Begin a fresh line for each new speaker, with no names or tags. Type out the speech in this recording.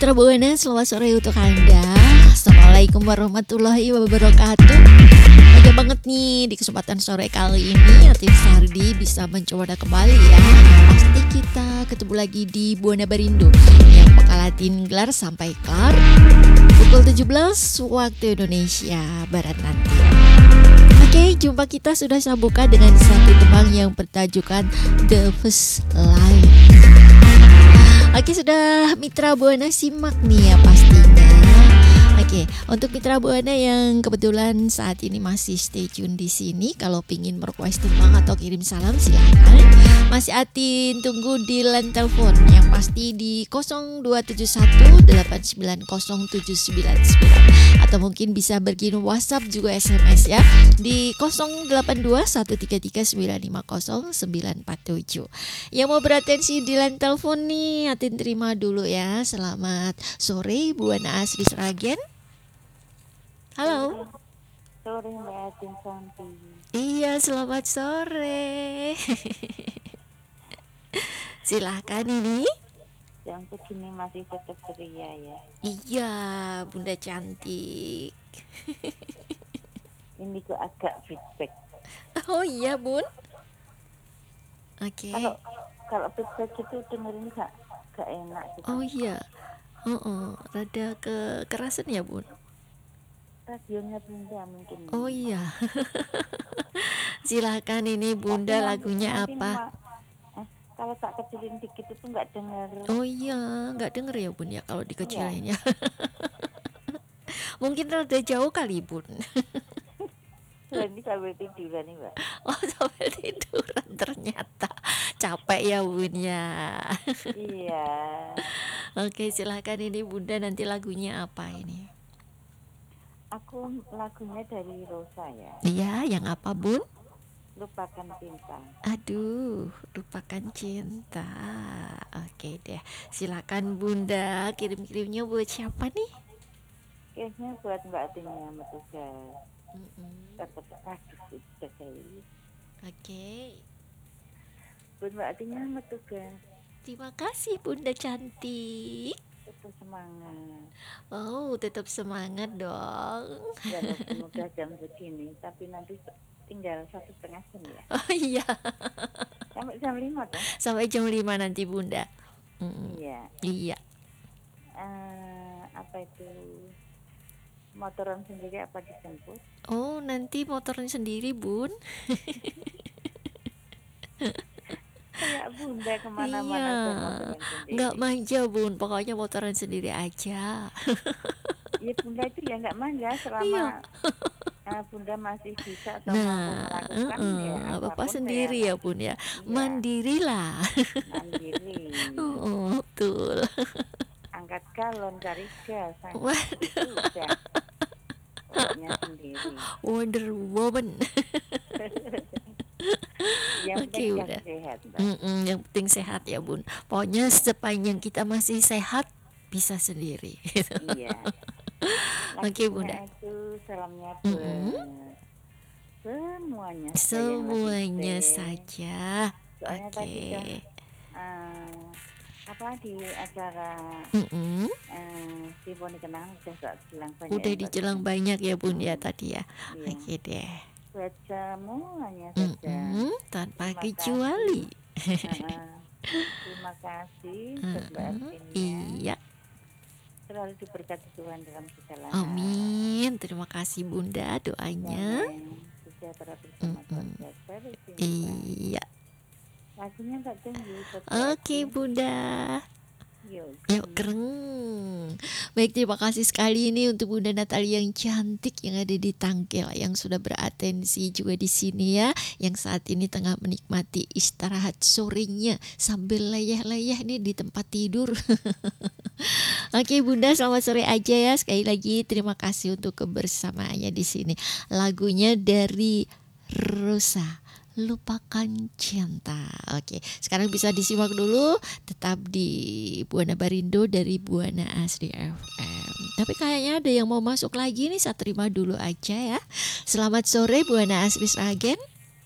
Mitra Buana, selamat sore untuk Anda. Assalamualaikum warahmatullahi wabarakatuh. Aja banget nih di kesempatan sore kali ini Atif Sardi bisa mencoba kembali ya. Pasti kita ketemu lagi di Buana Barindo yang bakalatin gelar sampai kelar pukul 17 waktu Indonesia Barat nanti. Oke, jumpa kita sudah saya buka dengan satu tembang yang bertajukan The First Light. Oke, sudah Mitra Buana simak nih ya pastinya. Oke, untuk Mitra Buana yang kebetulan saat ini masih stay tune di sini, kalau pingin request tembang atau kirim salam silakan. Masih Atin tunggu di line telepon yang pasti di 0271890799 atau mungkin bisa berkirim WhatsApp juga SMS ya di 082133950947. Yang mau beratensi di line telepon nih Atin terima dulu ya. Selamat sore Buana Asri Sragen. Halo.
Sore Mbak Atin Santi.
Iya, selamat sore. Silahkan ini.
Jam segini masih tetap ceria ya.
Iya, Bunda cantik.
Ini kok agak feedback.
Oh iya Bun. Oke.
Kalau feedback itu dengerin gak enak gitu.
Oh iya. Rada kekerasan ya Bun.
Radionya Bunda mungkin.
Oh iya. Silakan ini Bunda lagunya apa?
Kalau tak kecilin dikit itu nggak dengar.
Oh iya, nggak denger ya Bun ya kalau dikecilin ya. Mungkin rada jauh kali Bun.
Ini sampai tiduran nih Mbak.
Oh sampai tiduran ternyata. Capek ya Bun ya.
Iya.
Oke, silakan ini Bunda, nanti lagunya apa ini?
Aku lagunya dari Rosa ya.
Iya, yang apa Bun?
Lupakan cinta.
Aduh, lupakan cinta. Oke deh, silakan Bunda, kirim-kirimnya buat siapa nih?
Kayaknya buat Mbak Atin yang bertugas.
Oke.
Buat Mbak Atin yang bertugas.
Terima kasih Bunda cantik.
Tetap semangat.
Oh, tetap semangat dong.
Walaupun udah jam segini, tapi nanti tinggal 1,5 jam ya.
Oh iya.
Sampai jam 5 kan?
Sampai jam 5 nanti Bunda.
Iya.
Iya.
Apa itu? Motoran sendiri apa dijemput?
Oh, nanti motornya sendiri Bun.
Kayak Bunda kemana-mana
iya.
motoran sendiri.
Nggak manja Bun, pokoknya motoran sendiri aja.
Iya Bunda itu ya nggak manja selama Bunda masih bisa atau mampu melakukan ya
apa sendiri ya Bun ya. Iya. Mandirilah.
Mandiri.
Betul.
Angkat galon, cari gas.
Waduh.
Udah. Pokoknya sendiri.
Wonder Woman.
Yang penting
udah.
Sehat.
Yang penting sehat ya Bun. Pokoknya sepanjang kita masih sehat bisa sendiri.
Iya.
Oke Bunda.
Itu salamnya buat semuanya.
Semuanya saja.
Soalnya tadi di acara Simfoni Kenang
udah dijelang banyak ya Bun ya tadi ya.
Iya.
Oke deh.
Buat semuanya saja.
Tanpa kecuali.
Terima kasih Mbak Atin.
Iya.
Selalu diberkati Tuhan dalam segala hal.
Amin. Terima kasih Bunda doanya.
Sejahtera bersama keluarga.
Iya.
Lagunya Mbak tunggu.
Oke Bunda. Yuk keren. Baik, terima kasih sekali ini untuk Bunda Natalia yang cantik yang ada di Tangkel, yang sudah beratensi juga di sini ya, yang saat ini tengah menikmati istirahat sorenya sambil leyeh-leyeh nih di tempat tidur. Oke Bunda, selamat sore aja ya. Sekali lagi terima kasih untuk kebersamaannya di sini. Lagunya dari Rosa, Lupakan Cinta. Oke, sekarang bisa disimak dulu. Tetap di Buana Barindo dari Buana Asri FM. Tapi kayaknya ada yang mau masuk lagi nih. Saya terima dulu aja ya. Selamat sore Buana Asri Sragen.